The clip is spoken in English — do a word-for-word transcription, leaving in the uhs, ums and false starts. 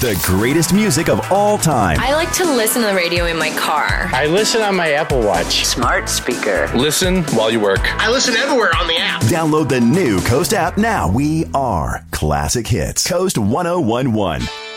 The greatest music of all time. I like to listen to the radio in my car. I listen on my Apple Watch. Smart speaker. Listen while you work. I listen everywhere on the app. Download the new Coast app now. We are Classic Hits. Coast one oh one one.